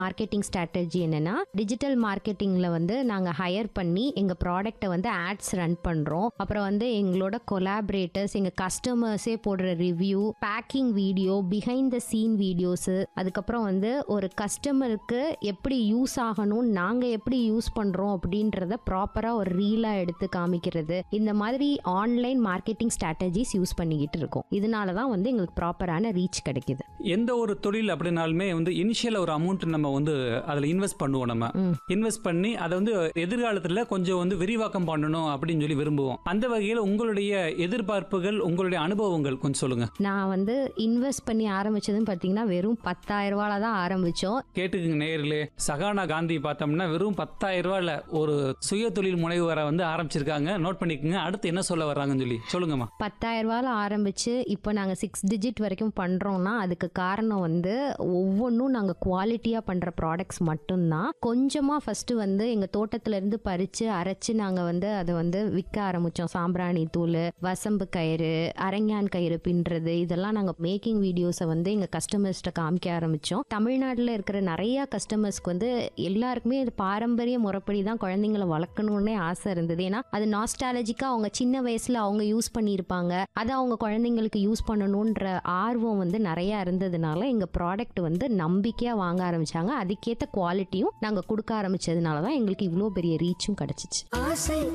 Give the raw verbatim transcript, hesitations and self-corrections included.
Marketing strategy என்னன்னா, digital மார்க்கெட்டிங்ல வந்து நாங்க ஹையர் பண்ணி எங்க ப்ராடக்ட்டை வந்து ஆட்ஸ் ரன் பண்றோம். அப்புறம் வந்து எங்களோட கொலாபரேட்டர்ஸ், எங்க கஸ்டமர்ஸே போடுற review, packing video, behind the scene videos, அதுக்கப்புறம் வந்து ஒரு கஸ்டமருக்கு எப்படி யூஸ் ஆகணும், நாங்க எப்படி யூஸ் பண்றோம் அப்படின்றத ப்ராப்பரா ஒரு ரீலா எடுத்து காமிக்கிறது. இந்த மாதிரி ஆன்லைன் மார்க்கெட்டிங் ஸ்ட்ராட்டஜிஸ் யூஸ் பண்ணிக்கிட்டு இருக்கோம். இதனால தான் வந்து எங்களுக்கு ப்ராப்பரான ரீச் கிடைக்குது. எந்த ஒரு தொழில் அப்படின்னாலுமே வந்து இனிஷியல் ஒரு அமௌண்ட் நம்ம வந்து அதுல இன்வெஸ்ட் பண்ணுவோம். நம்ம இன்வெஸ்ட் பண்ணி அதை வந்து எதிர்காலத்துல கொஞ்சம் வந்து விரிவாக்கம் பண்ணணும் அப்படின்னு சொல்லி விரும்புவோம். அந்த வகையில் உங்களுடைய எதிர்பார்ப்புகள், உங்களுடைய அனுபவங்கள் கொஞ்சம் சொல்லுங்க. நான் வந்து இன்வெஸ்ட் பண்ணி ஆரம்பிச்சதுன்னு பாத்தீங்கன்னா வெறும் பத்தாயிரம் ரூபாயில தான் ஆரம்பிச்சோம். கேட்டுக்குங்க நேயர்களே, சகானா காந்தி பார்த்தோம்னா வெறும் பத்தாயிரம் ரூபாயில ஒரு சுய தொழில் முனைவரை வந்து ஆரம்பிச்சிருக்காங்க. நோட் பண்ணிக்கோங்க. அடுத்து என்ன சொல்ல வர்றாங்கன்னு சொல்லி சொல்லுங்கம்மா. பத்தாயிரம் ரூபாயில ஆரம்பிச்சு இப்போ நாங்க சிக்ஸ் டிஜிட் வரைக்கும் பண்றோம்னா அதுக்கு காரணம் வந்து ஒவ்வொன்றும் நாங்க குவாலிட்டியா பண்ற ப்ராடக்ட்ஸ் மட்டும்தான். கொஞ்சமா ஃபர்ஸ்ட் வந்து எங்க தோட்டத்துல இருந்து பறிச்சு அரைச்சு நாங்க வந்து அதை வந்து விற்க ஆரம்பிச்சோம். சாம்பிராணி தூள், வசம்பு கயிறு, அரஞ்ஞான் கயிறு பின்றது, இதெல்லாம் நாங்க மேக்கிங் வீடியோஸை வந்து எங்க கஸ்டமர்ஸ்ட காமிக்க ஆரம்பிச்சோம். தமிழ்நாட்டில் இருக்கிற நிறைய கஸ்டமர்ஸ்க்கு வந்து எல்லாருக்குமே இது பாரம்பரிய முறைப்படி தான் குழந்தைங்களை வளர்க்கணும்னே ஆசை இருந்தது. ஏன்னா அது நாஸ்டாலஜிக்கா அவங்க சின்ன வயசுல அவங்க யூஸ் பண்ணியிருப்பாங்க, அதை அவங்க குழந்தைங்களுக்கு யூஸ் பண்ணணும்ன்ற ஆர்வம் வந்து நிறைய இருந்ததுனால எங்க ப்ராடக்ட் வந்து நம்பிக்கையா வாங்க ஆரம்பிச்சாங்க. அதுக்கேற்ற குவாலிட்டியும் நாங்க கொடுக்க ஆரம்பிச்சதுனால தான் எங்களுக்கு இவ்வளோ பெரிய ரீச்சும் கிடைச்சிச்சு.